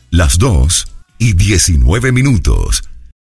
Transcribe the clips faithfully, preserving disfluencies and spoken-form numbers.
Las dos y diecinueve minutos.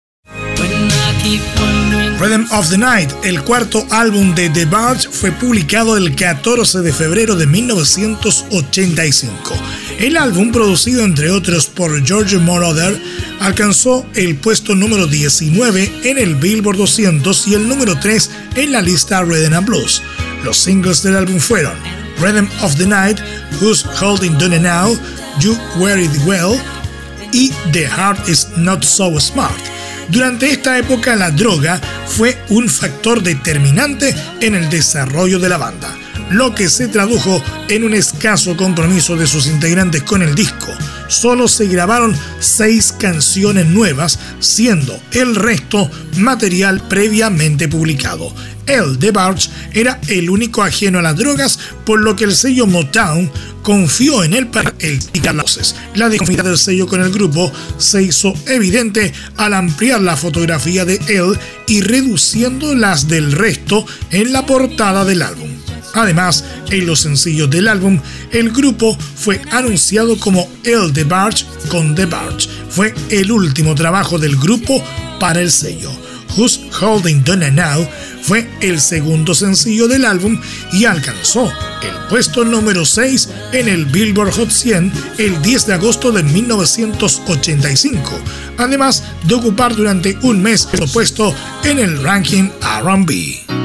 Rhythm of the Night, el cuarto álbum de The Byrds, fue publicado el catorce de febrero de mil novecientos ochenta y cinco. El álbum, producido entre otros por George Moroder, alcanzó el puesto número diecinueve en el Billboard doscientos y el número tres en la lista Rhythm and Blues. Los singles del álbum fueron Rhythm of the Night, Who's Holding Done Now, You Wear It Well y The Heart Is Not So Smart. Durante esta época, la droga fue un factor determinante en el desarrollo de la banda, lo que se tradujo en un escaso compromiso de sus integrantes con el disco. Solo se grabaron seis canciones nuevas, siendo el resto material previamente publicado. El The Byrds era el único ajeno a las drogas, por lo que el sello Motown confió en él para explicar las voces. La disconformidad del sello con el grupo se hizo evidente al ampliar la fotografía de él y reduciendo las del resto en la portada del álbum. Además, en los sencillos del álbum, el grupo fue anunciado como El The Byrds con The Byrds. Fue el último trabajo del grupo para el sello. Who's Holding Donna Now fue el segundo sencillo del álbum y alcanzó el puesto número seis en el Billboard Hot cien el diez de agosto de mil novecientos ochenta y cinco, además de ocupar durante un mes el puesto en el ranking R and B.